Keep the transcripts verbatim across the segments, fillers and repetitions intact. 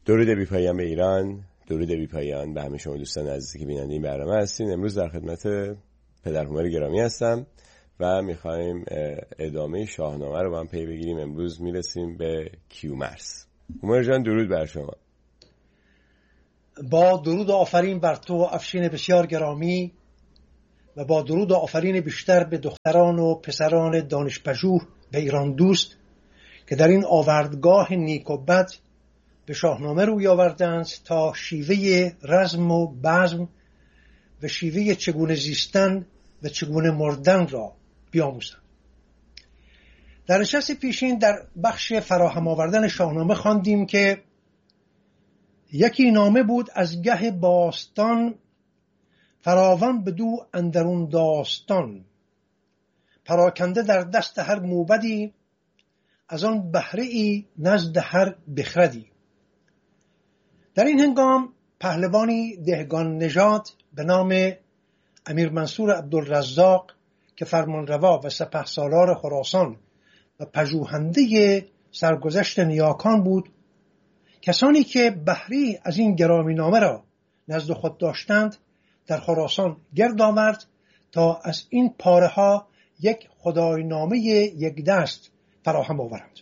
درود بی پایان به ایران، درود بی پایان به همه شما دوستان عزیزی که بیننده این برنامه هستین. امروز در خدمت پدر هومر گرامی هستم و میخوایم ادامه شاهنامه رو با هم پی بگیریم. امروز میرسیم به کیومرث. هومر جان درود بر شما. با درود و آفرین بر تو افشین بسیار گرامی و با درود و آفرین بیشتر به دختران و پسران دانشپژوه به ایران دوست که در این آوردگاه نیک و بد به شاهنامه روی آوردند تا شیوه رزم و بزم و شیوه چگونه زیستن و چگونه مردن را بیاموزند. در نشست پیشین در بخش فراهم آوردن شاهنامه خواندیم که یکی نامه بود از گه باستان، فراوان بدو اندرون داستان، پراکنده در دست هر موبدی، از آن بهره ای نزد هر بخردی. در این هنگام پهلوانی دهگان نژاد به نام امیر منصور عبدالرزاق که فرمانروا و سپهسالار خراسان و پژوهنده سرگذشت نیاکان بود، کسانی که بهره از این گرامی نامه را نزد خود داشتند در خراسان گرد آورد تا از این پاره ها یک خداینامه یک دست فراهم آورند.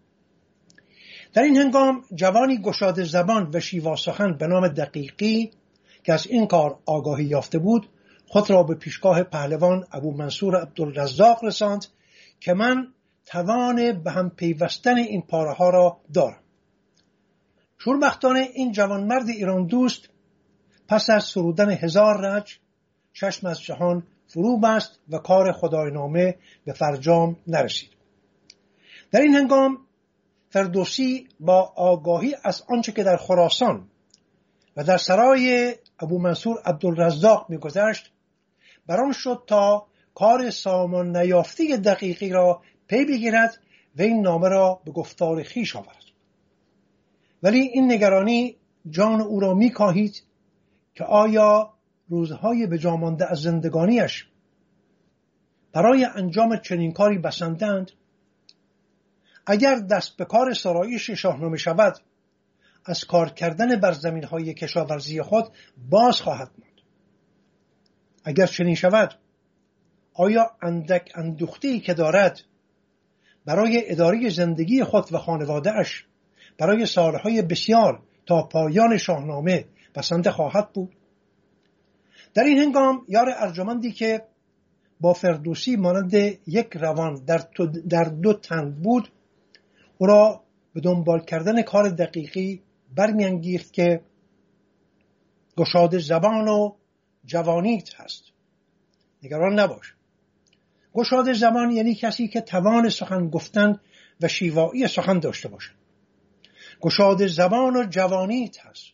در این هنگام جوانی گشاده زبان و شیوا سخن به نام دقیقی که از این کار آگاهی یافته بود خود را به پیشگاه پهلوان ابو منصور عبدالرزاق رساند که من توان به هم پیوستن این پاره ها را دارم. شوربختانه این جوانمرد ایران دوست پس از سرودن هزار رج چشم از جهان فرو بست و کار خداینامه به فرجام نرسید. در این هنگام فردوسی با آگاهی از آنچه که در خراسان و در سرای ابو منصور عبدالرزاق می‌گذشت بران شد تا کار سامان نیافته دقیقی را پی بگیرد و این نامه را به گفتار خویش آورد. ولی این نگرانی جان او را می‌کاهید که آیا روزهای به جا مانده از زندگانیش برای انجام چنین کاری بسندند؟ اگر دست به کار سرایش شاهنامه شود از کار کردن بر زمین‌های کشاورزی خود باز خواهد ماند. اگر چنین شود آیا اندک اندوخته‌ای که دارد برای اداره زندگی خود و خانواده‌اش برای سالهای بسیار تا پایان شاهنامه بسنده خواهد بود؟ در این هنگام یار ارجمندی که با فردوسی مانند یک روان در, در دو تن بود او را به دنبال کردن کار دقیقی برمیانگیخت که گشاده زبان و جوانیت هست. نگران نباش. گشاده زبان یعنی کسی که توان سخن گفتن و شیوایی سخن داشته باشد. گشاده زبان و جوانیت هست.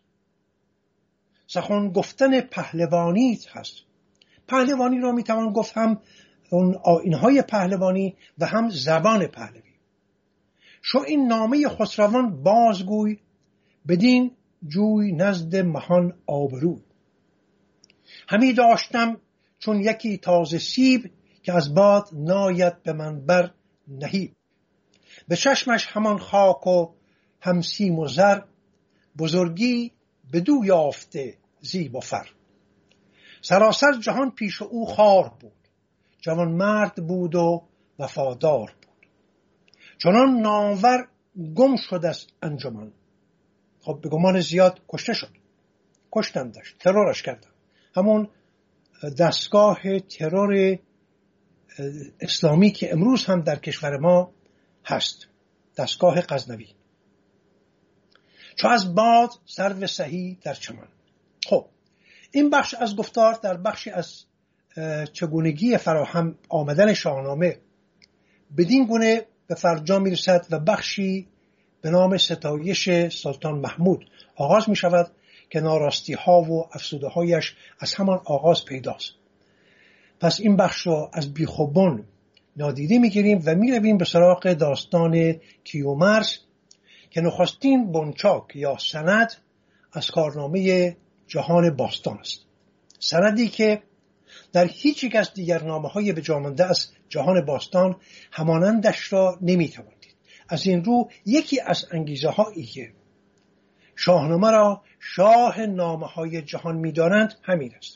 سخن گفتن پهلوانیت هست. پهلوانی را میتوان گفت هم اون آیین‌های پهلوانی و هم زبان پهلوی. شو این نامه خسروان بازگوی بدین جوی نزد مهان آبروی. همی داشتم چون یکی تازه سیب که از باد ناید به من بر نهیب. به چشمش همان خاک و هم سیم و زر بزرگی بدو یافته زیب و فر. سراسر جهان پیش او خار بود جوان مرد بود و وفادار بود. چنان نامور گم شد از انجمن. خب به گمان زیاد کشته شد. کشتندش، ترورش کردن. همون دستگاه ترور اسلامی که امروز هم در کشور ما هست، دستگاه غزنوی. چو از باد سرو سهی در چمن. خب این بخش از گفتار در بخشی از چگونگی فراهم آمدن شاهنامه بدین گونه به فرجام میرسد و بخشی به نام ستایش سلطان محمود آغاز می شود که ناراستی ها و افسوده هایش از همان آغاز پیداست. پس این بخش رو از بیخوبون نادیده می گیریم و می رویم به سراغ داستان کیومرث که نخستین بنچاک یا سند از کارنامه جهان باستان است. سندی که در هیچ یک از دیگر نامه‌های به جا مانده از جهان باستان همانندش را نمی‌توان دید. از این رو یکی از انگیزه هایی که شاهنامه را شاه نامه های جهان می‌دانند همین است.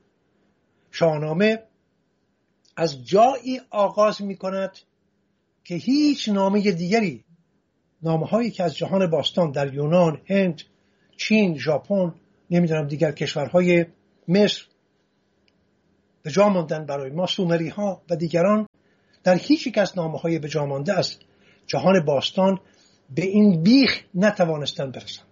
شاهنامه از جایی آغاز می‌کند که هیچ نامه دیگری، نامه هایی که از جهان باستان در یونان، هند، چین، ژاپن، نمیدونم دیگر کشورهای مصر به جا ماندن برای ما، سومری ها و دیگران، در هیچ یک از نامه های به جا مانده از جهان باستان به این بیخ نتوانستند برسند.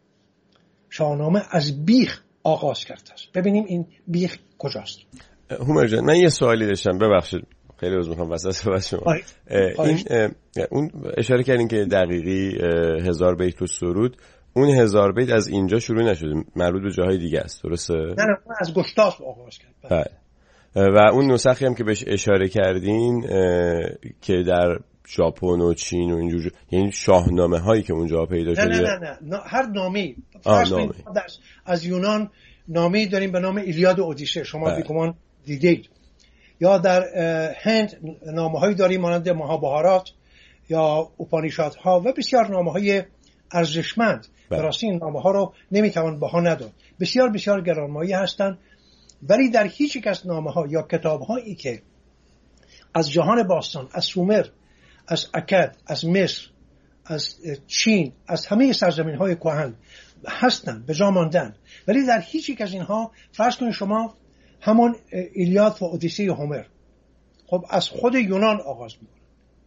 شاهنامه از بیخ آغاز کرده است. ببینیم این بیخ کجاست. هومر جان، من یه سوالی داشتم، ببخشید خیلی عذر میخوام وسط صحبت شما. این اون اشاره کردین که دقیقی هزار بیت و سرود، اون هزار بیت از اینجا شروع نشده، مربوط به جاهای دیگه است، درسته؟ نه نه، اون از گشتاسپ آغاز کرد. بله. و اون نسخی هم که بهش اشاره کردین که در ژاپن و چین و اینجور، یعنی شاهنامه هایی که اونجا پیدا شده. نه نه نه, نه. هر نامی فرض کنید از یونان نامی داریم به نام ایلیاد و اودیسه، شما بیگمان دیدید. یا در هند نامه هایی داریم مانند مهابهارات یا اوپانیشادها و بسیار نامه های ارزشمند. درسته این نامه ها رو نمیتوان بها نداد، بسیار بسیار گرانمایه هستند، ولی در هیچ یک از نامه ها یا کتاب هایی که از جهان باستان، از سومر، از اکد، از مصر، از چین، از همه سرزمین های کهن هستند به جا ماندن، ولی در هیچ یک از اینها فرض کنید شما همون ایلیاد و اودیسه هومر، خب از خود یونان آغاز میکنه،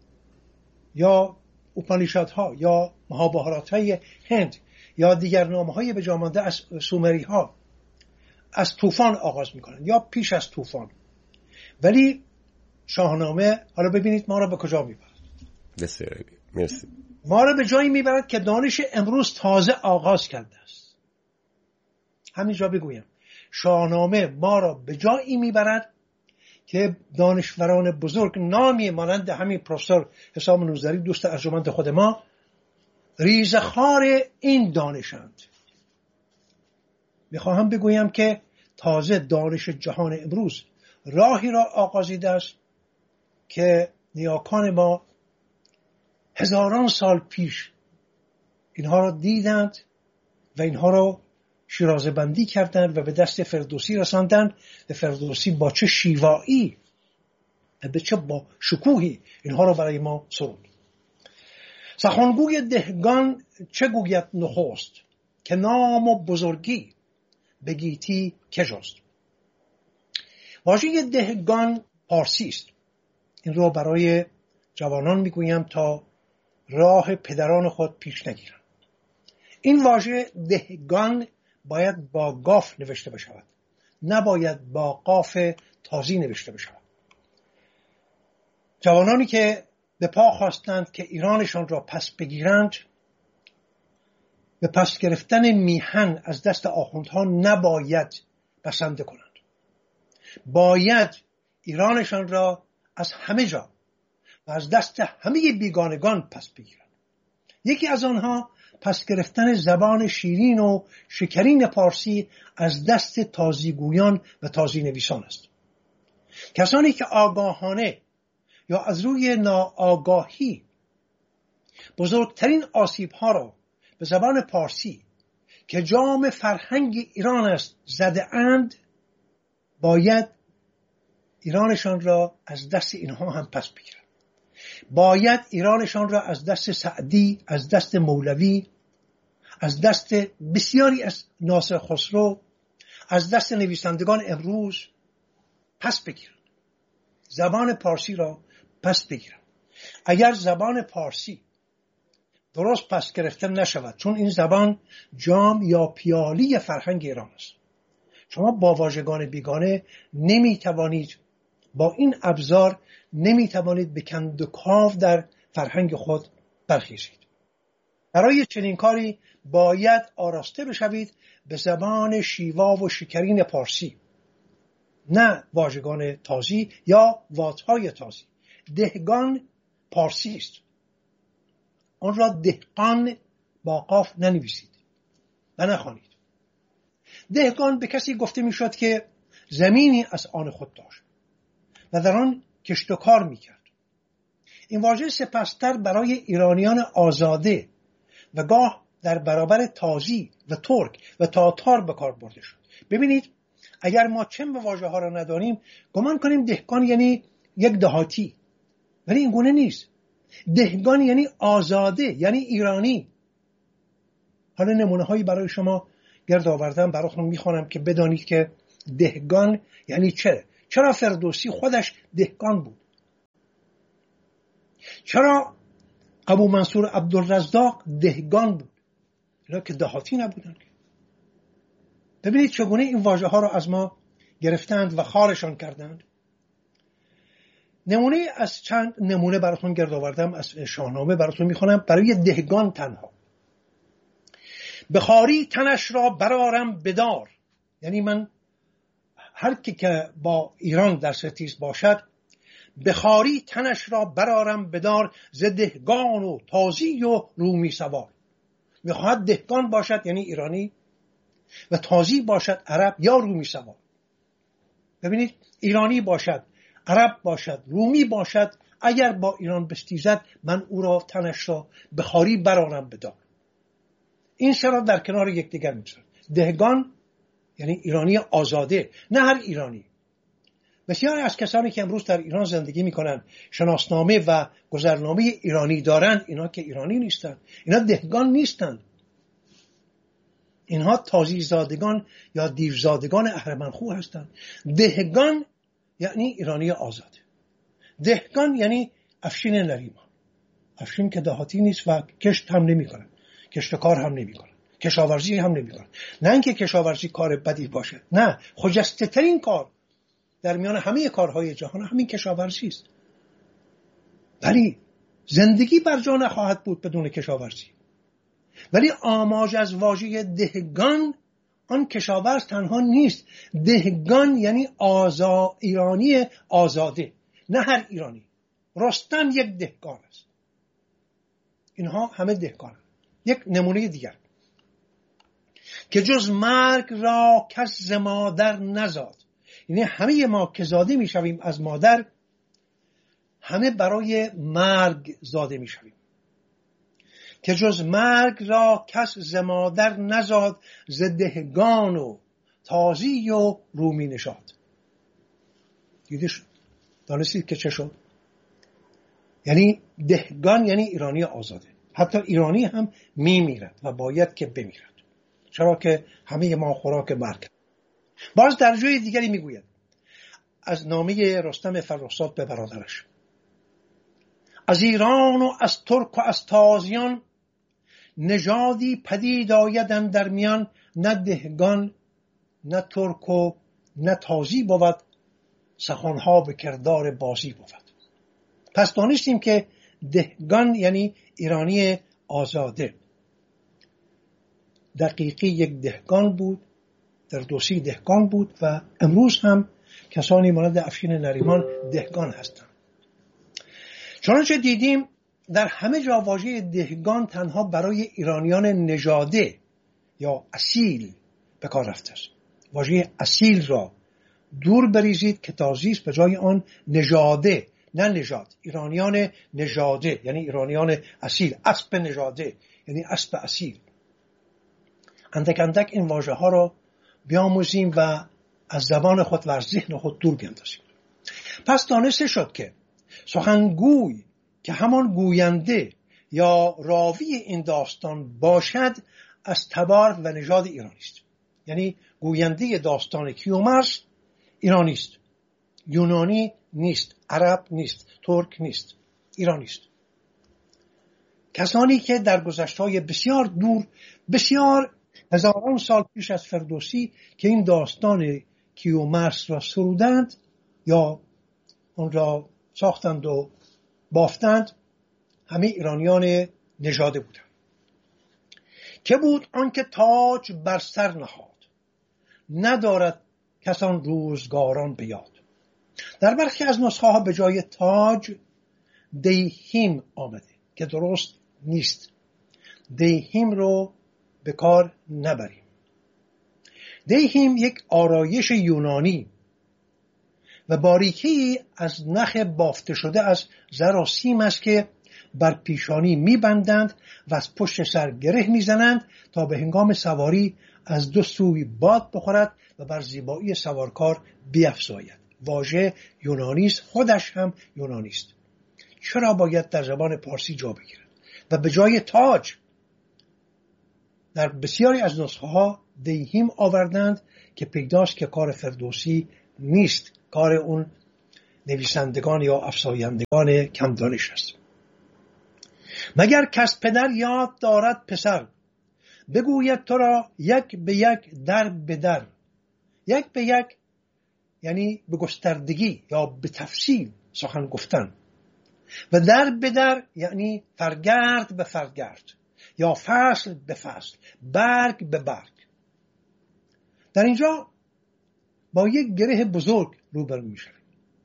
یا اوپانیشادها یا مهابهارات‌های هند یا دیگر نامه‌های به جا مانده از سومری‌ها از طوفان آغاز میکنن یا پیش از طوفان. ولی شاهنامه حالا ببینید ما را به کجا میبرد. بسیار مرسی. ما را به جایی میبرد که دانش امروز تازه آغاز کرده است. همینجا بگویم شاهنامه ما را به جایی میبرد که دانشوران بزرگ نامی مانند همین پروفسور حسام نوذری دوست ارجمند خود ما ریزخوار این دانشند. میخواهم بگویم که تازه دانش جهان امروز راهی را آغازیده است که نیاکان ما هزاران سال پیش اینها را دیدند و اینها را شیرازه بندی کردند و به دست فردوسی رساندند. و فردوسی با چه شیوایی و به چه با شکوهی اینها را برای ما سرود. سخنگوی دهگان چه گوید نخست، که نام و بزرگی به گیتی کجاست. واژه دهگان پارسی است. این رو برای جوانان میگویم تا راه پدران خود پیش نگیرند. این واژه دهگان باید با گاف نوشته بشود، نباید با قاف تازی نوشته بشود. جوانانی که به پا خواستند که ایرانشان را پس بگیرند، به پس گرفتن میهن از دست آخوندها نباید بسنده کنند. باید ایرانشان را از همه جا و از دست همه بیگانگان پس بگیرند. یکی از آنها پس گرفتن زبان شیرین و شکرین پارسی از دست تازیگویان و تازی نویسان است. کسانی که آگاهانه یا از روی ناآگاهی بزرگترین آسیب‌ها را به زبان پارسی که جام فرهنگ ایران است زده اند، باید ایرانشان را از دست اینها هم پس بگیرند. باید ایرانشان را از دست سعدی، از دست مولوی، از دست بسیاری از ناصر خسرو، از دست نویسندگان امروز پس بگیرند. زبان پارسی را پس بگیرند. اگر زبان پارسی درست پس گرفته نشود، چون این زبان جام یا پیالی فرهنگ ایران است، شما با واژگان بیگانه نمیتوانید، با این ابزار نمیتوانید به کند و کاو در فرهنگ خود برخیزید. برای چنین کاری باید آراسته بشوید به زبان شیوا و شکرین پارسی، نه واژگان تازی یا واژهای تازی. دهگان پارسی است، آن را دهقان با قاف ننویسید و نخوانید. دهقان به کسی گفته میشد که زمینی از آن خود داشت و در آن کشت و کار میکرد. این واژه سپستر برای ایرانیان آزاده و گاه در برابر تازی و ترک و تاتار به کار برده شد. ببینید اگر ما چند واژه ها را ندانیم گمان کنیم دهقان یعنی یک دهاتی، ولی این گونه نیست. دهقان یعنی آزاده، یعنی ایرانی. حالا نمونه هایی برای شما گرد آوردم، براتون میخوانم که بدانید که دهقان یعنی چه. چرا فردوسی خودش دهقان بود؟ چرا ابو منصور عبدالرزاق دهقان بود؟ اینا که دهاتی نبودن. ببینید چگونه این واژه ها را از ما گرفتند و خارشان کردند. نمونه از چند نمونه براتون گرد آوردم، از شاهنامه براتون میخوانم. برای دهقان تنها: بخاری تنش را برارم بدار، یعنی من هر کی که با ایران در ستیز باشد بخاری تنش را برارم بدار، ز دهقان و تازی و رومی سوار. میخواهد دهقان باشد یعنی ایرانی و تازی باشد عرب یا رومی سوار. ببینید ایرانی باشد، عرب باشد، رومی باشد، اگر با ایران بستیزد من او را تنش را بخاری برارم بدار. این سه را در کنار یکدیگر می‌گذارم. دهقان یعنی ایرانی آزاده، نه هر ایرانی. بسیاری از کسانی که امروز در ایران زندگی میکنن شناسنامه و گذرنامه ایرانی دارند، اینا که ایرانی نیستند، اینا دهقان نیستند. اینها تازی زادگان یا دیوزادگان اهرمنخو هستند. دهقان یعنی ایرانی آزاده. دهقان یعنی افشین نریمان. افشین که دهاتی نیست و کشت هم نمی کنن، کشت کار هم نمی کنن، کشاورزی هم نمی کنن. نه اینکه کشاورزی کار بدی باشه، نه، خجسته ترین کار در میان همه کارهای جهان همین کشاورزی است. ولی زندگی بر جا نخواهد بود بدون کشاورزی. ولی آماج از واژه دهقان، آن کشاورز تنها نیست. دهقان یعنی آزا ایرانی آزاده، نه هر ایرانی. رستم یک دهقان است. اینها همه دهقان. یک نمونه دیگر که جز مرگ را کس ز مادر نزاد، یعنی همه ما که زاده می شویم از مادر، همه برای مرگ زاده می شویم. که جز مرگ را کس ز مادر نزاد، ز دهقان و تازی و رومی نشاد. دیده شد؟ دانستید که چه شد؟ یعنی دهقان یعنی ایرانی آزاده. حتی ایرانی هم می میرد و باید که بمیرد، چرا که همه ما خوراک مرگ. باز در جای دیگری می گوید از نامه رستم فرخزاد به برادرش: از ایران و از ترک و از تازیان، نژادی پدید آید اندر میان، نه دهقان نه ترک و نه تازی بود، سخنها به کردار بازی بود. پس دانستیم که دهقان یعنی ایرانی آزاده. دقیقی یک دهقان بود، فردوسی دهقان بود و امروز هم کسانی مانند افشین نریمان دهقان هستند. چنانچه دیدیم در همه جا واژه دهقان تنها برای ایرانیان نژاده یا اصیل به کار رفته است. واژه اصیل را دور بریزید که تازی است، به جای آن نژاده، نه نژاد. ایرانیان نژاده یعنی ایرانیان اصیل. اسب نژاده یعنی اسب اصیل. اندک اندک این واژه ها را بیاموزیم و از زبان خود و از ذهن خود دور بیندازیم. پس دانسته شد که سخنگوی که همان گوینده یا راوی این داستان باشد از تبار و نژاد ایرانی است. یعنی گوینده داستان کیومرث ایرانی است، یونانی نیست، عرب نیست، ترک نیست، ایرانی است. کسانی که در گذشته‌های بسیار دور، بسیار هزاران سال پیش از فردوسی که این داستان کیومرث را سرودند یا اون را ساختند و بافتند، همه ایرانیان نژاده بودند. که بود آنکه تاج بر سر نهاد، ندارد کسان روزگاران بیاد. در برخی از نسخه ها به جای تاج دیهیم آمده که درست نیست. دیهیم رو به کار نبریم. دیهیم یک آرایش یونانی و باریکی از نخ بافته شده از زر و سیم است که بر پیشانی میبندند و از پشت سر گره میزنند تا به هنگام سواری از دو سوی باد بخورد و بر زیبایی سوارکار بیفزاید. واژه یونانی است، خودش هم یونانی است. چرا باید در زبان پارسی جا بگیرد و به جای تاج در بسیاری از نسخه ها دیهیم آوردند که پیداست که کار فردوسی نیست، کار اون نویسندگان یا افزایندگان کم دانش است. مگر کس پدر یاد دارد پسر، بگوید تو را یک به یک در به در. یک به یک یعنی به گستردگی یا به تفصیل سخن گفتن، و در به در یعنی فرگرد به فرگرد یا فصل به فصل، برگ به برگ. در اینجا با یک گره بزرگ روبرو میشویم.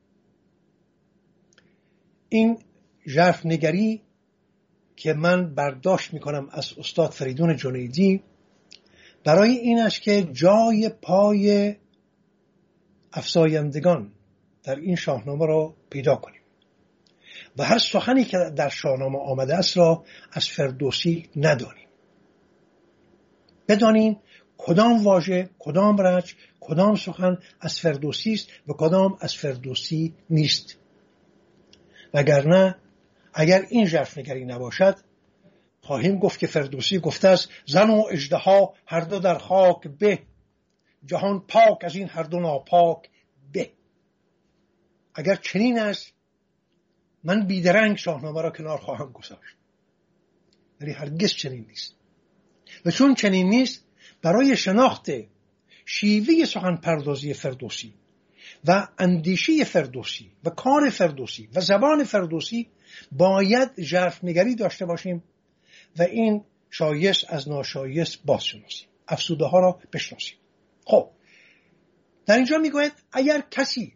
این ژرفنگری که من برداشت میکنم از استاد فریدون جنیدی برای این است که جای پای افزایندگان در این شاهنامه را پیدا کنیم و هر سخنی که در شاهنامه آمده است را از فردوسی ندانیم، بدانیم کدام واژه، کدام رچ، کدام سخن از فردوسی است و کدام از فردوسی نیست. وگرنه اگر این ژرفنگری نباشد خواهیم گفت که فردوسی گفته است زن و اژدها هر دو در خاک به، جهان پاک از این هر دو ناپاک به. اگر چنین است من بیدرنگ شاهنامه را کنار خواهم گذاشت، ولی هرگز چنین نیست. و چون چنین نیست، برای شناخت شیوه سخن پردازی فردوسی و اندیشه فردوسی و کار فردوسی و زبان فردوسی باید ژرفنگری داشته باشیم و این شایست از ناشایست بازشناسیم، افسوده ها را بشناسیم. خب در اینجا میگوید اگر کسی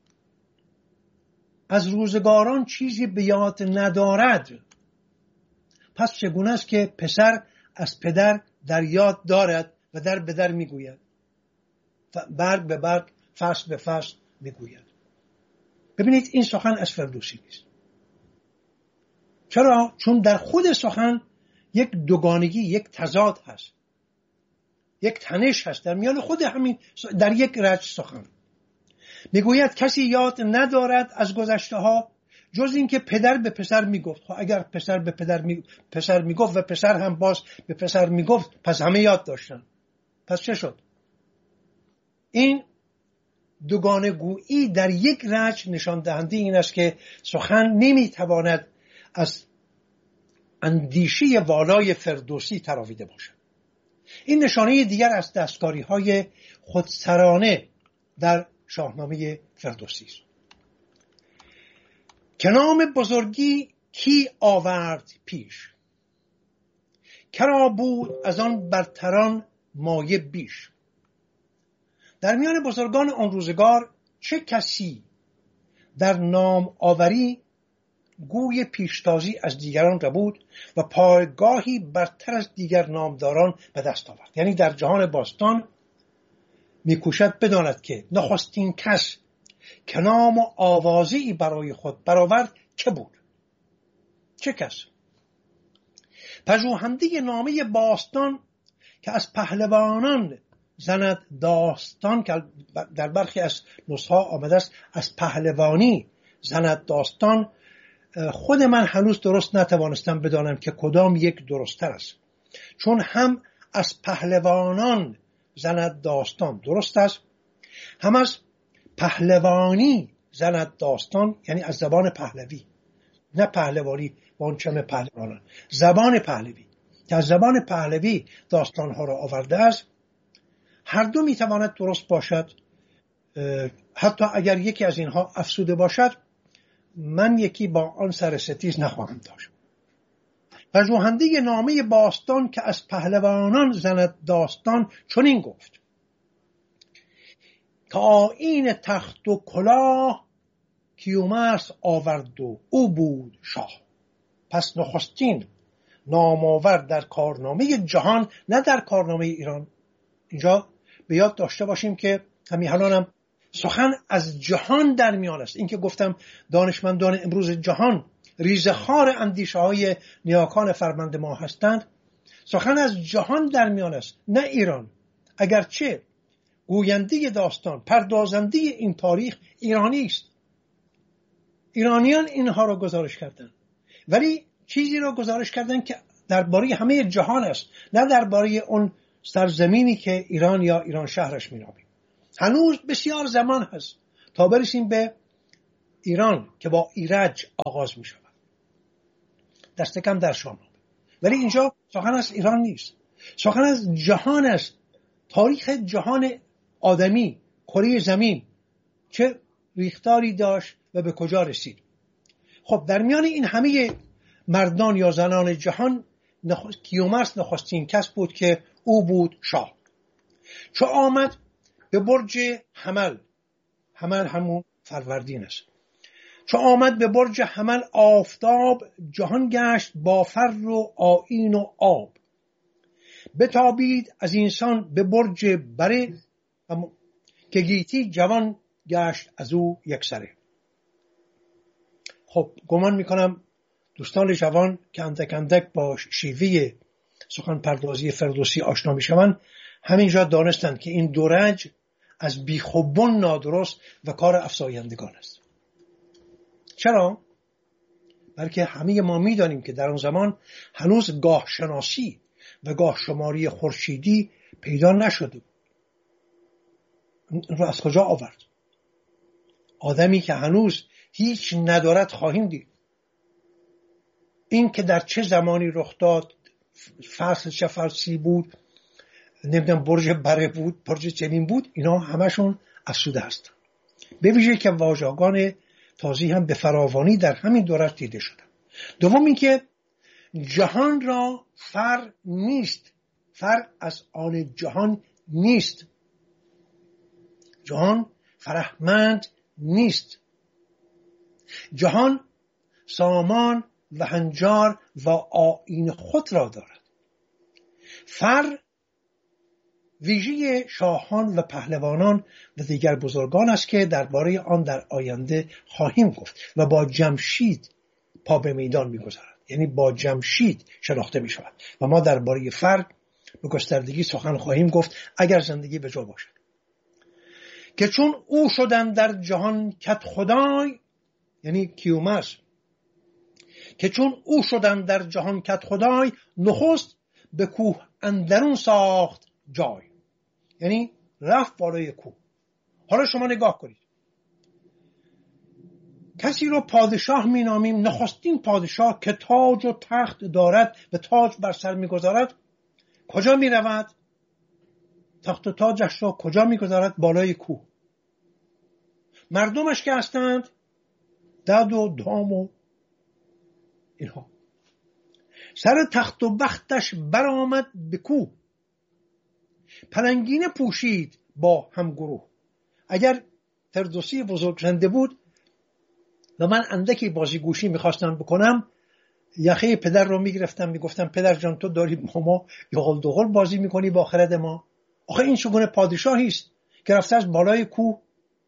از روزگاران چیزی به یاد ندارد، پس چگونه است که پسر از پدر در یاد دارد و در به در میگوید، برگ به برگ، فصل به فصل میگوید. ببینید این سخن از فردوسی نیست. چرا؟ چون در خود سخن یک دوگانگی، یک تضاد هست، یک تنش هست در میان خود همین در یک رچ سخن. میگوید کسی یاد ندارد از گذشته ها جز این که پدر به پسر میگفت. خب اگر پسر به پدر می... پسر میگفت و پسر هم باز به پسر میگفت، پس همه یاد داشتن، پس چه شد؟ این دوگانه گویی در یک رچ نشان دهنده این است که سخن نمیتواند از اندیشه والای فردوسی تراویده باشد. این نشانه دیگر از دستکاری های خودسرانه در شاهنامه فردوسی است. که نام بزرگی کی آورد پیش، کرا بود از آن برتران مایه بیش. در میان بزرگان آن روزگار چه کسی در نام آوری گوی پیشتازی از دیگران ربود و پایگاهی برتر از دیگر نامداران به دست آورد. یعنی در جهان باستان میکوشد بداند که نخستین کس که نام و آوازی برای خود برآورد چه بود، چه کس؟ پژوهنده نامه باستان که از پهلوانان زند داستان، که در برخی از نسخه آمده است از پهلوانی زند داستان، خود من هنوز درست نتوانستم بدانم که کدام یک درست‌تر است، چون هم از پهلوانان زند داستان درست است، هم از پهلوانی زند داستان، یعنی از زبان پهلوی، نه پهلوانی وانچم پهلوانان، زبان پهلوی که از زبان پهلوی داستانها را آورده است. هر دو میتواند درست باشد، حتی اگر یکی از اینها افسوده باشد من یکی با آن سر ستیز نخواهم داشت. پژوهنده نامه باستان که از پهلوانان زند داستان چنین گفت که آیین تخت و کلاه کیومرث آورد و او بود شاه. پس نخستین نامآور در کارنامه جهان، نه در کارنامه ایران. اینجا به یاد داشته باشیم که همین الانم سخن از جهان در میان است. این که گفتم دانشمندان امروز جهان ریزخوار اندیشه های نیاکان فرمند ما هستند، سخن از جهان در میان است، نه ایران. اگرچه گوینده داستان، پردازنده این تاریخ ایرانی است، ایرانیان اینها را گزارش کردند، ولی چیزی را گزارش کردند که درباره همه جهان است، نه درباره اون سرزمینی که ایران یا ایران شهرش می‌نامیم. هنوز بسیار زمان هست تا برسیم به ایران که با ایرج آغاز می‌شود، دست کم در شاهنامه. ولی اینجا سخن از ایران نیست، سخن از جهان است. تاریخ جهان آدمی، کره زمین چه ریختاری داشت و به کجا رسید. خب در میان این همه مردان یا زنان جهان، نخ... کیومرث نخستین کس بود که او بود شاه. چو آمد به برج حمل، حمل همون فروردین است، چو آمد به برج حمل آفتاب، جهان گشت با فر و آیین و آب. بتابید از اینسان به برج بره، که گیتی جوان گشت از او یک سره. خب گمان میکنم دوستان جوان که اندک اندک با شیوه سخن پردازی فردوسی آشنا میشوند، همینجا دانستند که این دورج از بیخوبون نادرست و کار افزایندگان است. چرا؟ بلکه همه ما میدانیم که در اون زمان هنوز گاه شناسی و گاه شماری خورشیدی پیدا نشده. این رو از کجا آورد؟ آدمی که هنوز هیچ ندارد خواهیم دید. این که در چه زمانی رخ داد، فصل چه فصلی بود، نمیدونم برج بره بود، برج چنین بود، اینا همشون افسوده هستند. به ویژه که واژگان تازی هم به فراوانی در همین دورش دیده شدن. دوم این که جهان را فر نیست، فر از آن جهان نیست، جهان فرهمند نیست، جهان سامان و هنجار و آیین خود را دارد. فر ویژه شاهان و پهلوانان و دیگر بزرگان است که درباره آن در آینده خواهیم گفت و با جمشید پا به میدان می‌گذارد، یعنی با جمشید شناخته می‌شود و ما درباره فر به گستردگی سخن خواهیم گفت اگر زندگی به جا باشد. که چون او شدن در جهان کت خدای، یعنی کیومرث، که چون او شدن در جهان کت خدای، نخست به کوه اندرون ساخت جای، یعنی رفت بالای کوه. حالا شما نگاه کنید، کسی رو پادشاه می نامیم، نخستین پادشاه که تاج و تخت دارد و تاج بر سر می گذارد، کجا می رود؟ تخت و تاجش را کجا می گذارد؟ بالای کوه. مردمش که هستند دد و دام و اینها. سر تخت و بختش برآمد به کوه، پلنگینه پوشید با همگروه. اگر فردوسی بزرگ زنده بود و من اندکی بازی گوشی میخواستم بکنم، یخه پدر رو میگرفتم، میگفتم پدر جان تو داری با ما یغل دوغل بازی میکنی با خرد ما. آخه این چگونه پادشاهی است که رفته از بالای کوه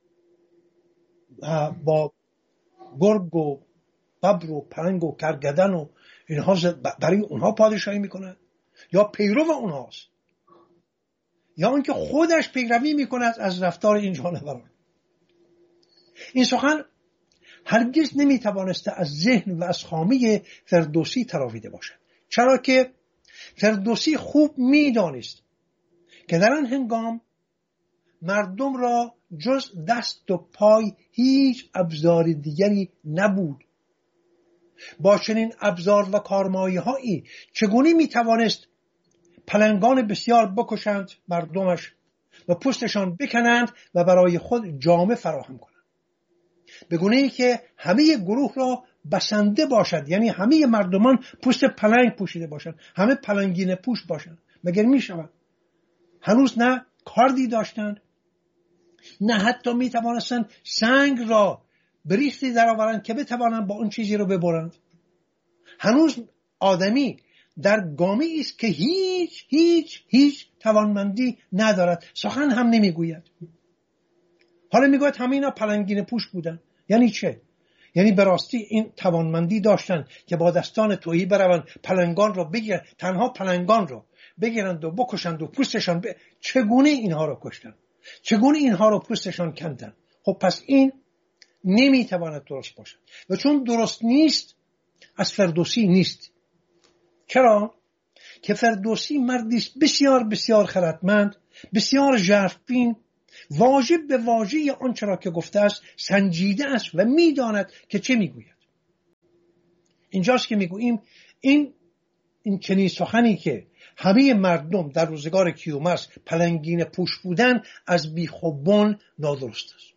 با گرگ و ببر و پلنگ و کرگدن و اینها برای اونها پادشاهی میکنه، یا پیرو اونهاست، یا اینکه خودش پیروی میکند از رفتار این جانوران. این سخن هرگز نمیتوانسته از ذهن و از خامه فردوسی تراویده باشد، چرا که فردوسی خوب میدانست که در آن هنگام مردم را جز دست و پای هیچ ابزار دیگری نبود. با چنین ابزار و کارمایه هایی چگونه میتوانست پلنگان بسیار بکشند مردمش و پوستشان بکنند و برای خود جامه فراهم کنند، به گونه‌ای که همه گروه را بسنده باشد، یعنی همه مردمان پوست پلنگ پوشیده باشند، همه پلنگینه پوش باشند. مگر می شود؟ هنوز نه کاردی داشتند، نه حتی می توانستند سنگ را بریختی در آورند که بتوانند با اون چیزی رو ببرند. هنوز آدمی در گامی است که هیچ هیچ هیچ توانمندی ندارد، سخن هم نمیگوید. حالا میگوید همه اینا پلنگین پوش بودن. یعنی چه؟ یعنی به راستی این توانمندی داشتن که با دستان تهی بروند پلنگان را بگیرند، تنها پلنگان را بگیرند و بکشند و پوستشان ب... چگونه اینها را کشتند، چگونه اینها را پوستشان کندند. خب پس این نمیتواند درست باشد و چون درست نیست از فردوسی نیست. چرا؟ که فردوسی مردی است بسیار بسیار خردمند، بسیار ژرفبین، واژه به واژه آنچه را که گفته است سنجیده است و میداند که چه میگوید. اینجاست که میگوییم این این چنین سخنی که همه مردم در روزگار کیومرث پلنگین پوش بودن از بیخوبان نادرست است.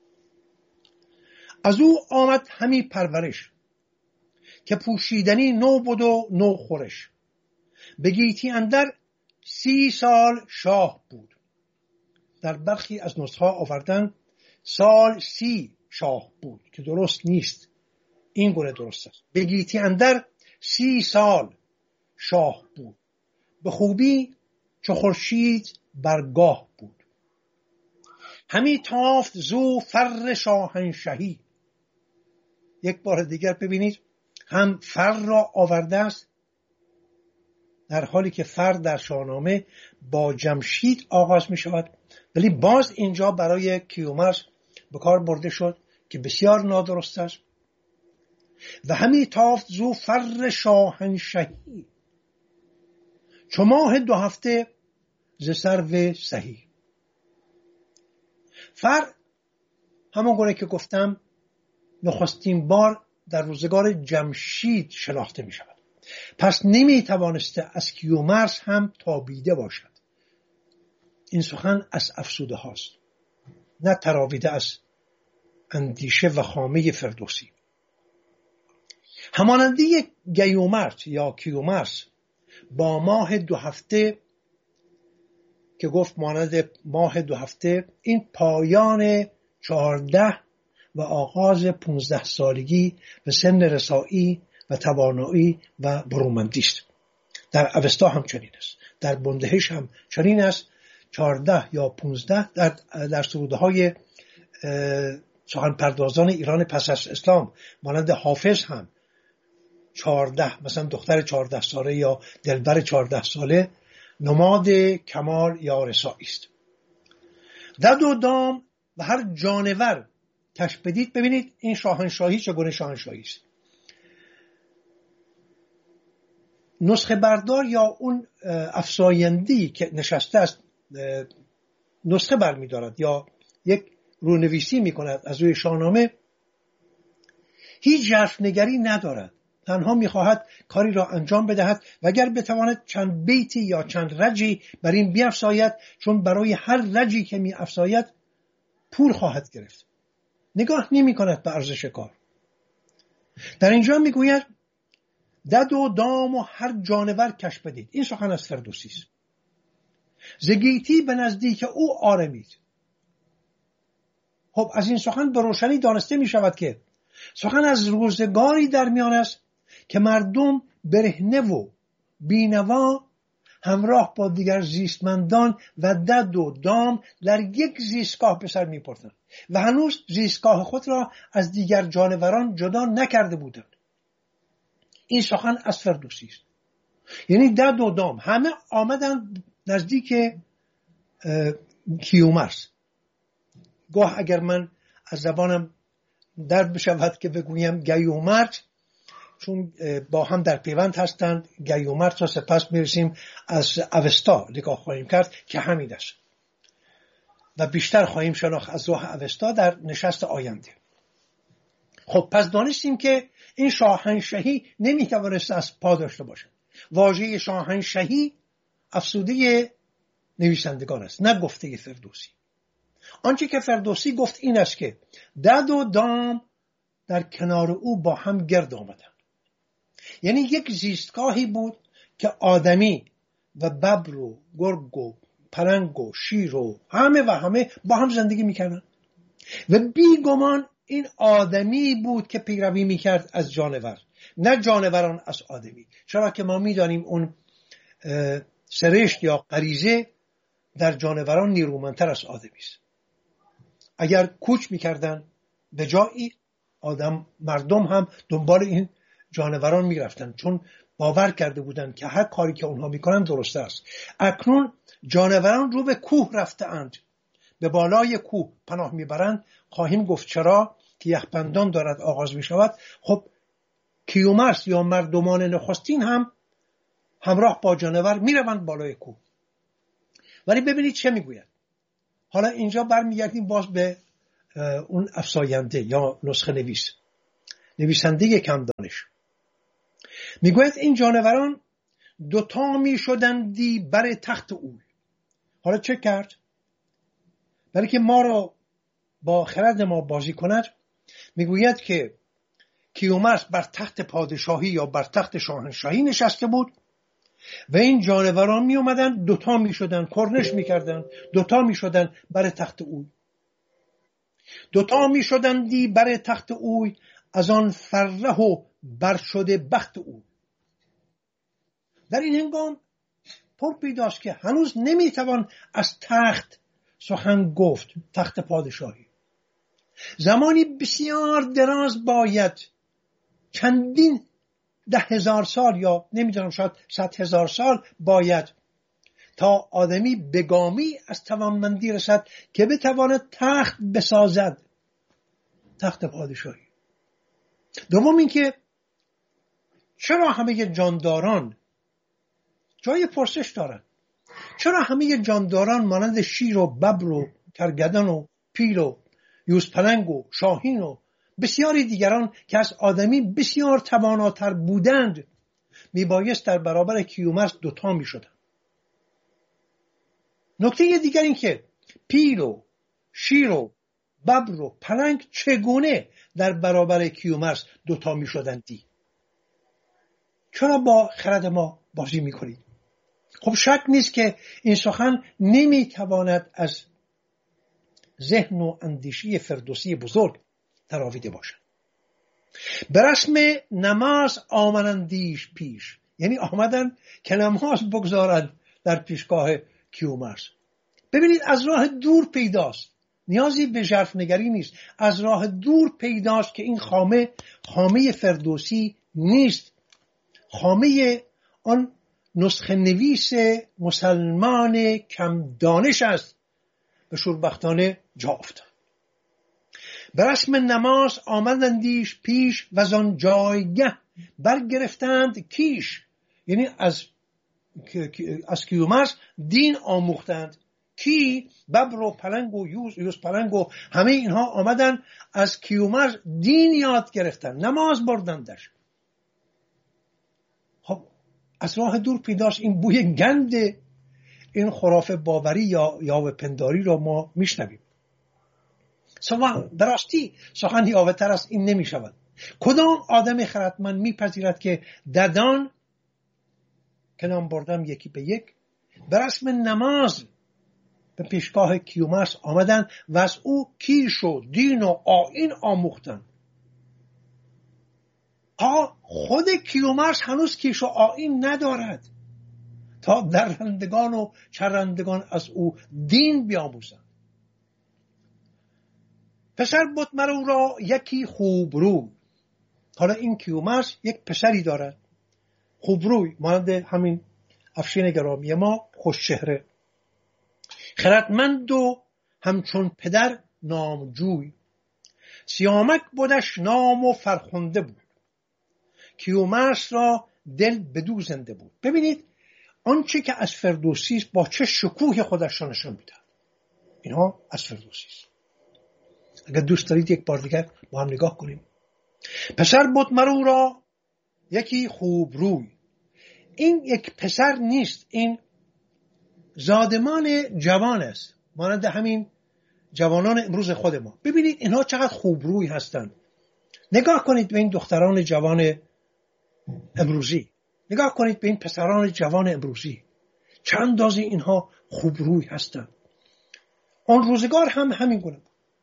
از او آمد همی پرورش که پوشیدنی نو بود و نو خورش. به گیتی اندر سی سال شاه بود. در برخی از نسخه آوردن سال سی شاه بود که درست نیست، این گونه درست است. به گیتی اندر سی سال شاه بود، به خوبی چو خورشید برگاه بود. همی تافت زو فر شاهنشهی. یک بار دیگر ببینید هم فر را آورده است، در حالی که فر در شاهنامه با جمشید آغاز می شود، ولی باز اینجا برای کیومرث به کار برده شد که بسیار نادرست است. و همی تافت زو فر شاهنشهی، چو ماه دو هفته ز سرو سهی. فر همون گونه که گفتم نخستین بار در روزگار جمشید شناخته می شود. پس نمی توانسته از کیومرث هم تابیده باشد. این سخن از افسوده هاست، نه تراویده از اندیشه و خامه فردوسی. همانندی گیومرث یا کیومرث با ماه دو هفته که گفت مانند ماه دو هفته، این پایان چهارده و آغاز پونزده سالگی به سن رسایی و توانایی و برومندی است. در اوستا هم چنین است، در بندهش هم چنین است. چهارده یا پونزده در, در سروده های سخن پردازان ایران پس از اسلام مانند حافظ هم چهارده، مثلا دختر چهارده ساله یا دلبر چهارده ساله نماد کمال یا رسایی است. دد و دام و هر جانور کش بدید. ببینید این شاهنشاهی چگونه شاهنشاهی است. نسخه بردار یا اون افزاینده‌ای که نشسته است نسخه برمی دارد یا یک رونویسی می کند از روی شاهنامه، هیچ ژرفنگری ندارد، تنها می خواهد کاری را انجام بدهد و اگر بتواند چند بیتی یا چند رجی بر این بیفزاید، چون برای هر رجی که می افزاید پول خواهد گرفت، نگاه نمی کند به ارزش کار. در اینجا می گوید دد و دام و هر جانور کش بدید. این سخن از فردوسی است. ز گیتی به نزدیک او آرمید. خب از این سخن به روشنی دانسته می شود که سخن از روزگاری در میان است که مردم برهنه و بینوا همراه با دیگر زیستمندان و دد و دام در یک زیستگاه به سر می بردند و هنوز زیستگاه خود را از دیگر جانوران جدا نکرده بودند. این سخن از فردوسی است. یعنی دد و دام همه آمدن نزدیک کیومرث. گاه اگر من از زبانم درد بشود که بگویم گیومرث، چون با هم در پیوند هستند، گیومرث را سپس میرسیم از اوستا نگاه خواهیم کرد که همین است و بیشتر خواهیم شناخت از راه اوستا در نشست آینده. خب پس دانستیم که این شاهنشهی نمیتوانست از پا داشته باشد. واژه شاهنشهی افسوده نویسندگان است، نه گفته فردوسی. آنچه که فردوسی گفت این است که دد و دام در کنار او با هم گرد آمدند. یعنی یک زیستگاهی بود که آدمی و ببر و گرگ و پلنگ و شیر و همه و همه با هم زندگی میکردند و بیگمان این آدمی بود که پیروی میکرد از جانور، نه جانوران از آدمی. چرا که ما میدانیم اون سرشت یا غریزه در جانوران نیرومندتر از آدمی است. اگر کوچ میکردن به جایی آدم مردم هم دنبال این جانوران میرفتن، چون باور کرده بودند که هر کاری که اونها میکنن درسته است. اکنون جانوران رو به کوه رفته اند، به بالای کوه پناه میبرند. خواهیم گفت چرا که یخبندان دارد آغاز میشود. خب کیومرث یا مردمان نخستین هم همراه با جانور میروند بالای کوه. ولی ببینید چه میگوید. حالا اینجا برمیگردیم باز به اون افساینده یا نسخه نویس، نویسنده کم دانش. میگوید این جانوران دوتا میشدندی بر تخت اوی. حالا چه کرد؟ برای که ما رو با خرد ما بازی کند، میگوید که کیومرث بر تخت پادشاهی یا بر تخت شاهنشاهی نشسته بود و این جانوران می اومدن دوتا می شدن، کرنش می کردن، دوتا می شدن بر تخت اوی. دوتا می شدن دی بر تخت اوی، از آن فره و بر شده بخت اوی. در این هنگام پر پیداست که هنوز نمی توان از تخت سخن گفت، تخت پادشاهی. زمانی بسیار دراز باید، چندین ده هزار سال یا نمیدونم شاید صد هزار سال باید تا آدمی بگامی از توانمندی رسد که بتواند تخت بسازد، تخت پادشاهی. دوم این که چرا همه جانداران جای پرسش دارند؟ چرا همه جانداران مانند شیر و ببر و کرگدن و پیل و یوزپلنگ و شاهین و بسیاری دیگران که از آدمی بسیار تواناتر بودند میبایست در برابر کیومرث دوتا میشدند؟ نکته دیگر این که پیل و شیر و ببر و پلنگ چگونه در برابر کیومرث دوتا میشدندی؟ چرا با خرد ما بازی میکنید؟ خب شک نیست که این سخن نمیتواند از ذهن و اندیشه فردوسی بزرگ تراویده باشد. به رسم نماز آمدندیش پیش، یعنی آمدن که نماز بگذارند در پیشگاه کیومرث. ببینید از راه دور پیداست، نیازی به ژرف نگری نیست، از راه دور پیداست که این خامه خامه فردوسی نیست، خامه آن نسخه نویس مسلمان کم دانش است. به شوربختانه جا افتاد. به رسم نماز آمدندیش پیش و از آن جایگه برگرفتند کیش، یعنی از از کیومرث دین آموختند. کی؟ ببر و پلنگ و یوز یوز پلنگ و همه اینها آمدن از کیومرث دین یاد گرفتن، نماز بردندش. خب از راه دور پیداست این بوی گند این خرافه باوری یا یاوه پنداری را ما میشنویم. سوال براستی سخن یاوه تر از این نمی شود. کدام آدم خردمند میپذیرد که ددان که نام بردم یکی به یک به رسم نماز به پیشگاه کیومرث آمدن و از او کیش و دین و آیین آموختن؟ ها خود کیومرث هنوز کیش و آیین ندارد تا درندگان و چرندگان از او دین بیاموزند. پسر بود مرو را یکی خوبروی. حالا این کیومرث یک پسری دارد خوبروی، مانند همین افشین گرامی ما، خوش چهره، خردمند و همچون پدر نامجوی. سیامک بودش نام و فرخنده بود، کیومرث را دل بدو زنده بود. ببینید آنچه که از فردوسی است با چه شکوه خودش را نشان میدهد. اینها از فردوسی است. اگر دوست دارید یک بار دیگر با هم نگاه کنیم. پسر بود مرو را یکی خوب روی. این یک پسر نیست، این زادمان جوان است، مانند همین جوانان امروز خود ما. ببینید اینها چقدر خوب روی هستند. نگاه کنید به این دختران جوان امروزی، نگاه کنید به این پسران جوان امروزی، چند اندازه اینها خوب روی هستند. آن روزگار هم همین گونه بود.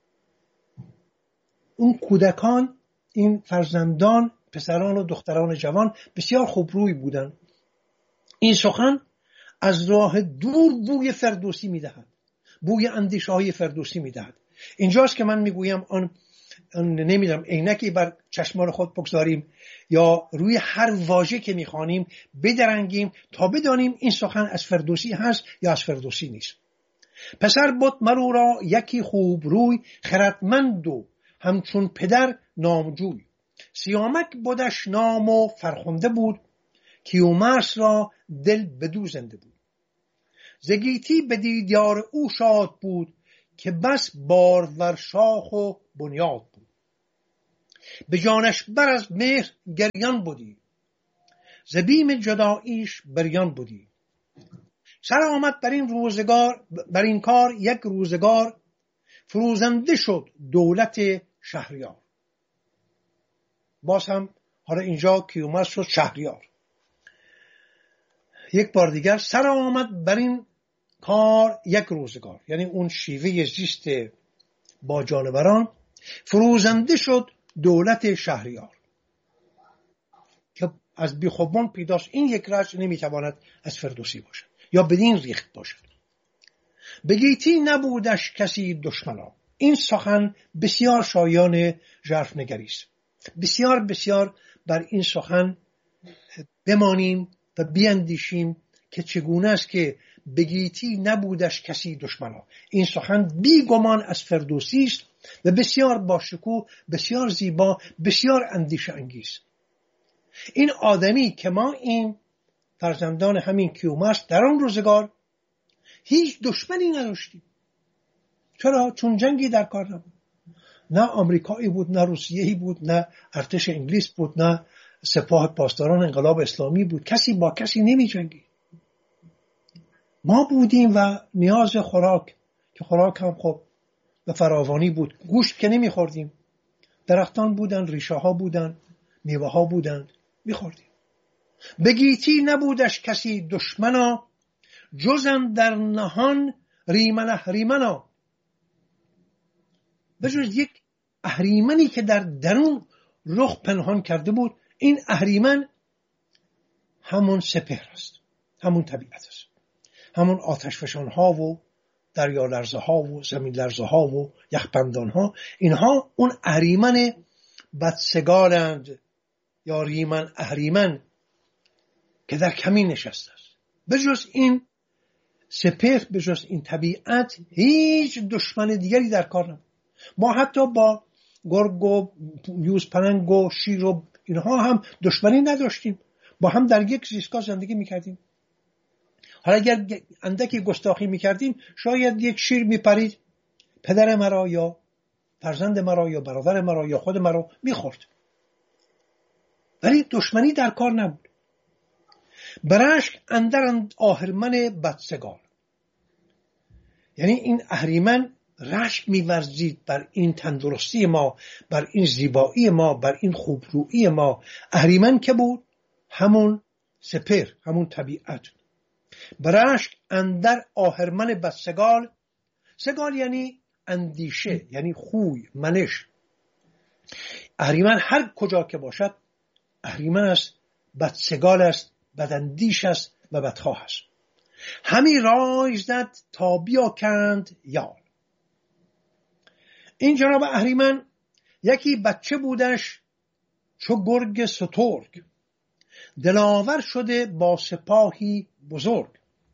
اون کودکان، این فرزندان، پسران و دختران جوان بسیار خوب روی بودند. این سخن از راه دور بوی فردوسی میدهد، بوی اندیشه های فردوسی میدهد. اینجاست که من میگویم آن نمیدونم عینکی بر چشمان خود بگذاریم یا روی هر واژه که میخوانیم بدرنگیم تا بدانیم این سخن از فردوسی هست یا از فردوسی نیست. پسر بود مرو را یکی خوب روی، خردمند و همچون پدر نامجوی. سیامک بودش نام و فرخنده بود، کیومرث را دل بدو زنده بود. ز گیتی به دیدار او شاد بود، که بس بارور شاخ و بنیاد بود. به جانش بر از مهر گریان بودی، ز بیم جداییش بریان بودی. سر آمد بر این روزگار بر این کار یک روزگار، فروزنده شد دولت شهریار. باز هم حالا اینجا کیومرث شد شهریار. یک بار دیگر سر آمد بر این کار یک روزگار، یعنی اون شیوه زیست با جانوران، فروزنده شد دولت شهریار. که از بیخوبان پیداست این یک رجل نمیتواند از فردوسی باشد یا بدین ریخت باشد. به گیتی نبودش کسی دشمنا. این سخن بسیار شایان ژرفنگری است. بسیار بسیار بر این سخن بمانیم و بیاندیشیم که چگونه است که به گیتی نبودش کسی دشمنا. این سخن بی گمان از فردوسی است و بسیار باشکوه، بسیار زیبا، بسیار اندیشه انگیز. این آدمی که ما این فرزندان همین کیومرث در آن روزگار هیچ دشمنی نداشتیم. چرا؟ چون جنگی در کار نبود. نه آمریکایی بود، نه روسیه‌ای بود، نه ارتش انگلیس بود، نه سپاه پاسداران انقلاب اسلامی بود. کسی با کسی نمی جنگی. ما بودیم و نیاز خوراک، که خوراک هم خب به فراوانی بود، گوشت که نمی خوردیم. درختان بودن، ریشه ها بودن، میوه ها بودن، می خوردیم. به گیتی نبودش کسی دشمنا، جزن در نهان ریمن اهریمنا. به جز یک اهریمنی که در درون رخ پنهان کرده بود. این اهریمن همون سپهر است، همون طبیعت است، همون آتش فشان ها و دریا لرزه ها و زمین لرزه ها و یخبندان ها. اینها اون اهریمن بدسگالند یا ریمن اهریمن که در کمین نشسته است. به جز این سپهر، به جز این طبیعت هیچ دشمن دیگری در کار نبود. ما حتی با گرگ و یوزپلنگ و شیر و اینها هم دشمنی نداشتیم. با هم در یک زیستگاه زندگی میکردیم. حالا اگر اندکی گستاخی میکردیم شاید یک شیر میپرید پدر مرا یا فرزند مرا یا برادر مرا یا خود مرا میخورد. ولی دشمنی در کار نبود. برشک اندر آهرمن بدسگال، یعنی این اهریمن رشک می‌ورزید بر این تندرستی ما، بر این زیبایی ما، بر این خوبرویی ما. اهریمن که بود؟ همون سپهر، همون طبیعت. برشک اندر آهرمن بدسگال. سگال یعنی اندیشه، یعنی خوی، منش. اهریمن هر کجا که باشد اهریمن است، بدسگال است، بداندیش است و بدخواه است. همی رای زد تا بیاکند یال. این جناب اهریمن یکی بچه بودش چو گرگ سترگ، دلاور شده با سپاهی بزرگ.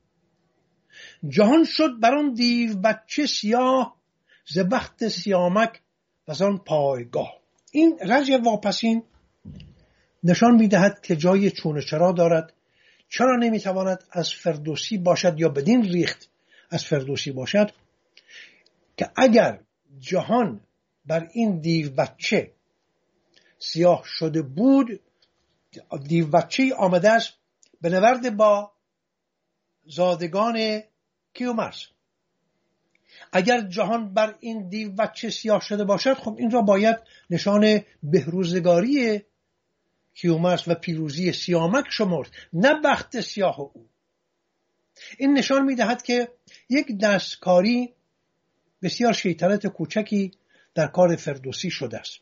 جهان شد بر آن دیو بچه سیاه، ز بخت سیامک و آن پایگاه. این رجع واپسین نشان می‌دهد که جای چون و چرا دارد. چرا نمیتواند از فردوسی باشد یا بدین ریخت از فردوسی باشد که اگر جهان بر این دیو بچه سیاه شده بود، دیو بچه آمده است به نورد با زادگان کیومرث. اگر جهان بر این دیو بچه سیاه شده باشد، خب این را باید نشان بهروزگاری کیومرث و پیروزی سیامک شمرد، نه بخت سیاه او. این نشان می‌دهد که یک دستکاری بسیار شیطنت کوچکی در کار فردوسی شده است.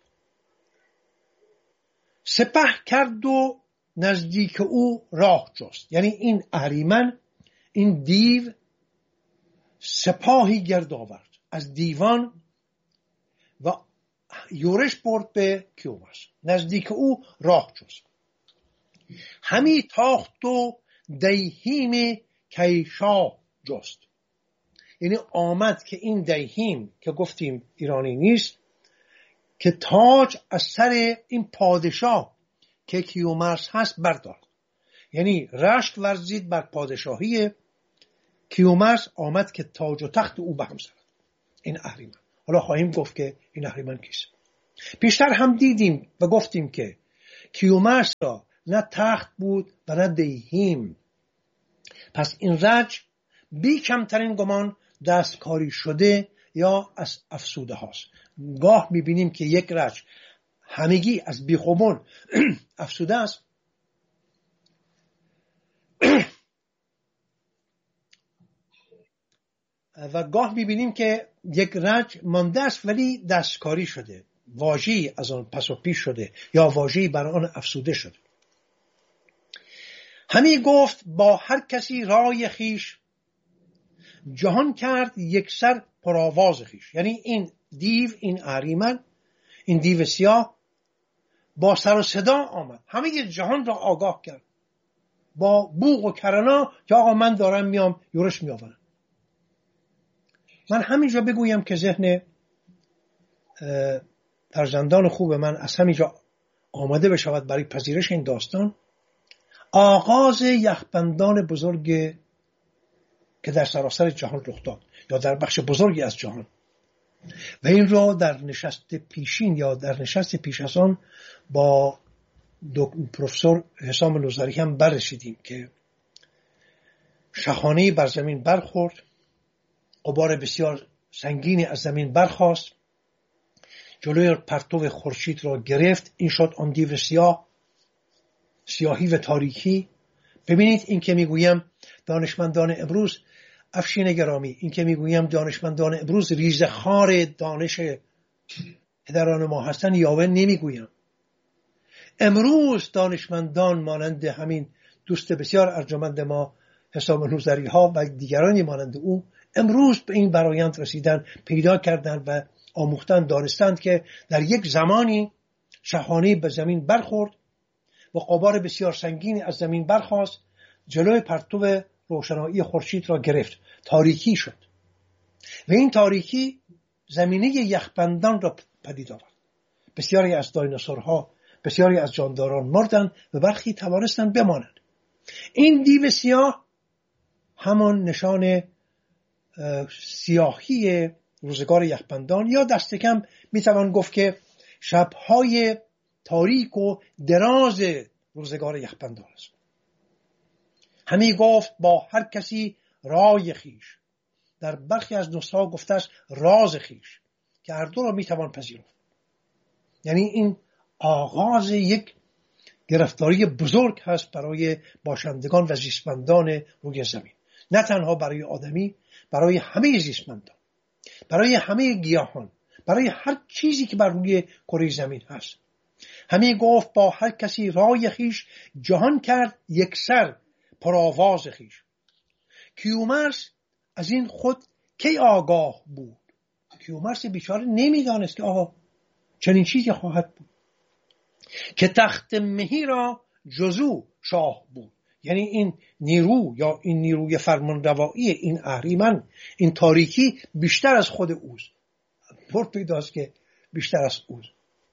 سپه کرد و نزدیک او راه جست، یعنی این اهریمن، این دیو سپاهی گرد آورد از دیوان و یورش برد به کیومرث، نزدیک او راه جست. همی تاخت و دیهیم کیشا جست. یعنی آمد که این دیهیم که گفتیم ایرانی نیست، که تاج از سر این پادشاه که کیومرث هست برداشت. یعنی رشک ورزید بر پادشاهی کیومرث، آمد که تاج و تخت او به هم زد. این اهریمن. حالا خواهیم گفت که این اهریمن کیست. پیشتر هم دیدیم و گفتیم که کیومرث را نه تخت بود و نه دیهیم. پس این رج بی کمترین گمان دستکاری شده یا از افسوده هاست. گاه میبینیم که یک رج همگی از بیخوبون افسوده است و گاه میبینیم که یک رج مانده است ولی دستکاری شده، واژه‌ای از آن پس و پیش شده یا واژه‌ای بر آن افسوده شده. همی گفت با هر کسی رای خیش، جهان کرد یک سر پرآواز خیش. یعنی این دیو، این اهریمن، این دیو سیاه با سر و صدا آمد، همه جهان را آگاه کرد با بوق و کرنا که آقا من دارم میام یورش میآورم. من همینجا بگویم که ذهن فرزندان خوب من از همینجا آماده بشود برای پذیرش این داستان. آغاز یخبندان بزرگ که در سراسر جهان رخ داد یا در بخش بزرگی از جهان، و این را در نشست پیشین یا در نشست پیش از آن با پروفسور حسام نوذری هم بررسیدیم که شاهانه بر زمین برخورد، غبار بسیار سنگینی از زمین برخاست، جلوی پرتو خورشید را گرفت. این شد آن دیو سیاه، سیاهی و تاریکی. ببینید این که میگویم دانشمندان امروز، افشین گرامی، این که میگویم دانشمندان امروز ریزخوار دانش پدران ما هستن یاوه نمیگویم. امروز دانشمندان مانند همین دوست بسیار ارجمند ما حسام نوذری ها و دیگرانی مانند او امروز به این برایند رسیدن، پیدا کردند و آموختن، دانستند که در یک زمانی شاهانه به زمین برخورد و غبار بسیار سنگینی از زمین برخاست، جلوی پرتو روشنایی خورشید را گرفت، تاریکی شد و این تاریکی زمینه یخبندان را پدید آورد. بسیاری از دایناسورها، بسیاری از جانداران مردند و برخی توانستند بمانند. این دیو سیاه همان نشان سیاهی روزگار یخبندان یا دست کم میتوان گفت که شبهای تاریک و دراز روزگار یخبندان است. همی گفت با هر کسی رای خیش. در برخی از نسخه‌ها گفته است راز خیش که هر دو را میتوان پذیرفت. یعنی این آغاز یک گرفتاری بزرگ هست برای باشندگان و زیستمندان روی زمین، نه تنها برای آدمی، برای همه زیستمندان، برای همه گیاهان، برای هر چیزی که بر روی کره زمین هست. همی گفت با هر کسی رای خیش، جهان کرد یک سر پرآواز خیش. کیومرث از این خود کی آگاه بود؟ کیومرث بیچاره نمیدانست که آقا چنین چیزی خواهد بود که تخت مهی را جزو شاه بود. یعنی این نیرو یا این نیروی فرمانروایی، این اهریمن، این تاریکی بیشتر از خود اوست. پر پیداست که بیشتر از اوست.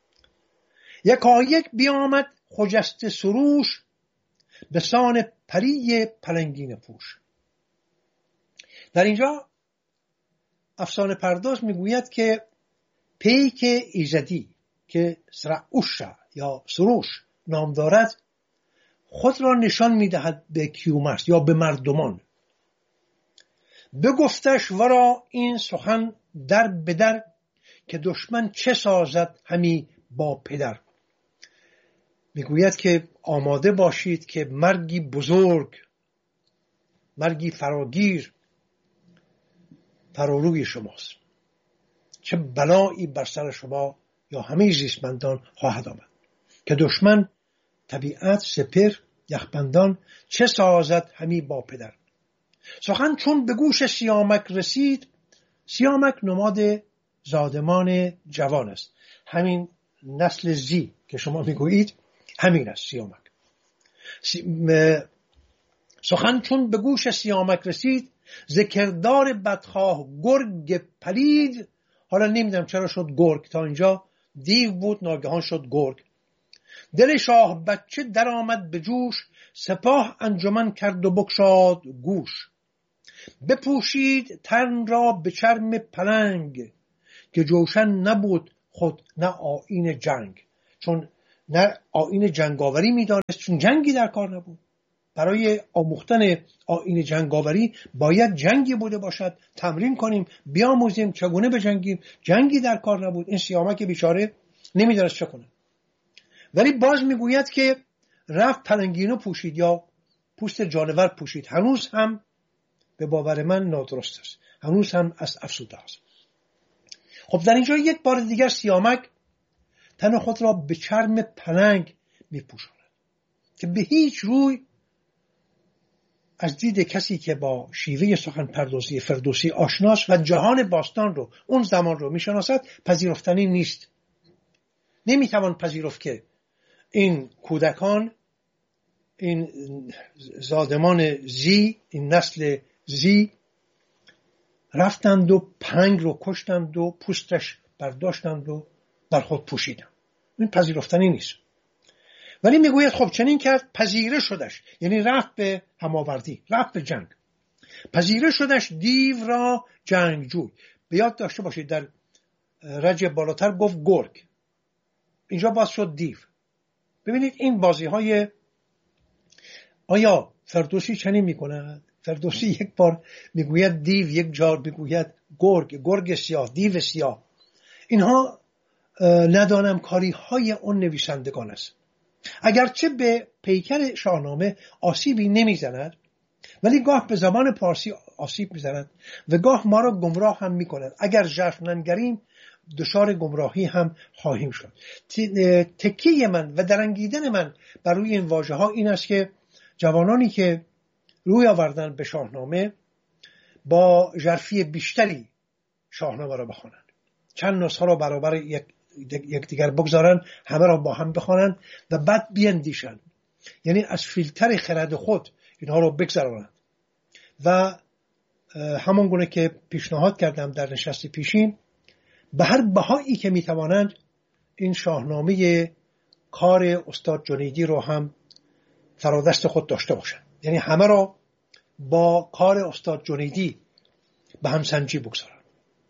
یکایک بیامد خجسته سروش، به سان پری پلنگین پوش. در اینجا افسانه پرداز میگوید که پیک ایزدی که سرعوش یا سروش نام دارد خود را نشان میدهد به کیومرث یا به مردمان. بگفتش ورا این سخن در بدر، که دشمن چه سازد همی با پدر. میگوید که آماده باشید که مرگی بزرگ، مرگی فراگیر فراروی شماست. چه بلایی بر سر شما یا همه زیستمندان خواهد آمد که دشمن، طبیعت، سپر، یخبندان چه سازد همی با پدر. سخن چون به گوش سیامک رسید، سیامک نماد زادمان جوان است. همین نسل زی که شما میگویید همین است سیامک. سی... م... سخن چون به گوش سیامک رسید، ذکردار بدخواه گرگ پلید. حالا نمیدونم چرا شد گرگ، تا اینجا دیو بود ناگهان شد گرگ. دل شاه بچه در آمد به جوش، سپاه انجمن کرد و بگشاد گوش. بپوشید تن را به چرم پلنگ، که جوشن نبود خود نه آیین جنگ. چون نه آیین جنگاوری میدانست، چون جنگی در کار نبود. برای آموختن آیین جنگاوری باید جنگی بوده باشد، تمرین کنیم، بیاموزیم چگونه بجنگیم. جنگی در کار نبود. این سیامک بیچاره نمیدانست چه کنه. ولی باز میگوید که رفت پلنگینو پوشید یا پوست جانور پوشید. هنوز هم به باور من نادرست است، هنوز هم از افسوده است. خب در اینجا یک بار دیگر سیامک تن خود را به چرم پلنگ میپوشاند که به هیچ روی از دید کسی که با شیوه سخن پردازی فردوسی آشناست و جهان باستان رو، اون زمان رو میشناسد، پذیرفتنی نیست. نمیتوان پذیرفت که این کودکان، این زادمان زی، این نسل زی رفتند و پلنگ رو کشتند و پوستش برداشتند و بر خود پوشیدند. این پذیرفتنی نیست. ولی میگوید خب چنین کرد، پذیره شدش، یعنی رفت به هماوردی، رفت به جنگ. پذیره شدش دیو را جنگجوی. به یاد داشته باشید در رجع بالاتر گفت گرگ، اینجا باز شد دیو. ببینید این بازی های، آیا فردوسی چنین میکند؟ فردوسی یک بار میگوید دیو، یک جار میگوید گرگ، گرگ سیاه، دیو سیاه. اینها ندانم کاری های اون نویسندگان است. اگرچه به پیکر شاهنامه آسیبی نمیزند، ولی گاه به زبان پارسی آسیب میزند و گاه ما را گمراه هم میکند. اگر ژرف ننگریم دچار گمراهی هم خواهیم شد. تکیه من و درنگیدن من بر روی این واژه ها این است که جوانانی که روی آوردن به شاهنامه با ژرفی بیشتری شاهنامه را بخوانند، چند نسخه را برابر یک یکدیگر بگذارن، همه را با هم بخوانند و بعد بیندیشند. یعنی از فیلتر خرد خود اینها را بگذارند و همون گونه که پیشنهاد کردم در نشست پیشین، به هر بهایی که میتوانند این شاهنامه کار استاد جنیدی رو هم فرادست خود داشته باشند. یعنی همه را با کار استاد جنیدی به هم سنجی بگذارند.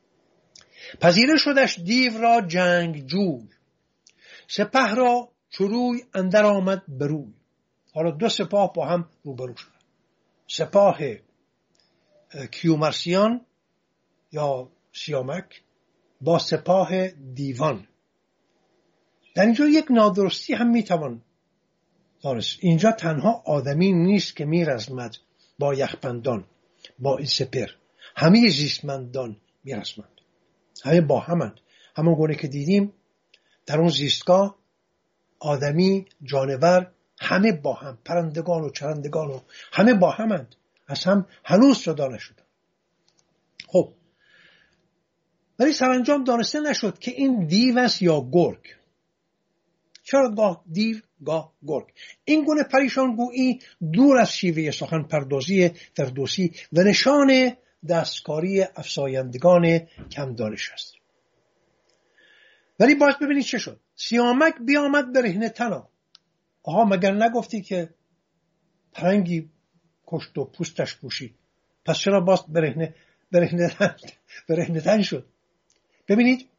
پذیره شدش دیو را جنگجوی، سپه را چروی اندر آمد بروی. حالا دو سپاه با هم روبرو شدند. سپاه کیومرثیان یا سیامک با سپاه دیوان. در اینجا یک نادرستی هم میتوان دانست. اینجا تنها آدمی نیست که میرزمد با یخبندان، با این سپر. همه زیستمندان میرزمند، همه با همند. همون گونه که دیدیم در اون زیستگاه، آدمی، جانور، همه با هم، پرندگان و چرندگان و همه با همند، از هم هنوز جدا نشدن. خب ولی سرانجام دانسته نشد که این دیو است یا گرگ. چرا گاه دیو گاه گرگ؟ این گونه پریشان گویی دور از شیوه سخن پردازی فردوسی و نشان دستکاری افزایندگان کم دانش است. ولی باز ببینید چه شد. سیامک بیامد برهنه تنا. آها مگر نگفتی که پلنگی کشت و پوستش پوشید؟ پس چرا باز برهنه برهنه تن برهنه تن شد؟ ببینید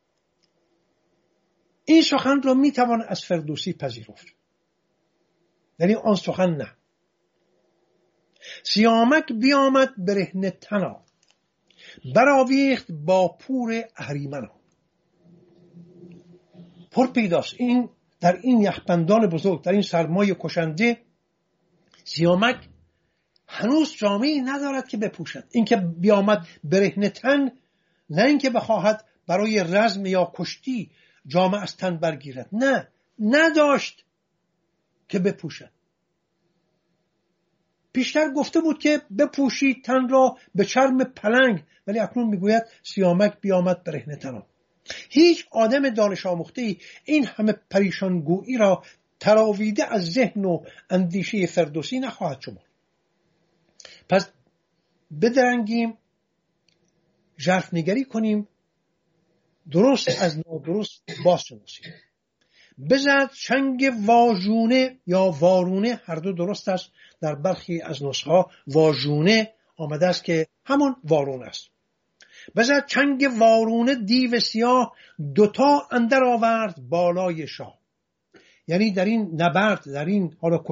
این سخن رو میتوان از فردوسی پذیرفت، یعنی آن سخن نه. سیامک بیامد برهنه تنا، برآویخت با پور اهریمنا. پر پیداست این در این یخبندان بزرگ، در این سرمای کشنده، سیامک هنوز جامه‌ای ندارد که بپوشد. این که بیامد برهنه تن، نه اینکه بخواهد برای رزم یا کشتی جامه از تن برگیرد، نه، نداشت که بپوشد. پیشتر گفته بود که بپوشید تن را به چرم پلنگ، ولی اکنون میگوید سیامک بیامد برهنه تنا. هیچ آدم دانش آموخته‌ای این همه پریشانگویی را تراویده از ذهن و اندیشه فردوسی نخواهد شمرد. پس بدرنگیم، ژرف‌نگری کنیم، درست از نادرست بازشناسیم. بزد چنگ واژونه یا وارونه، هر دو درست است. در برخی از نسخه‌ها واژونه آمده است که همون وارونه است. بزد چنگ وارونه دیو سیاه، دوتا اندر آورد بالای شاه. یعنی در این نبرد، در این حالا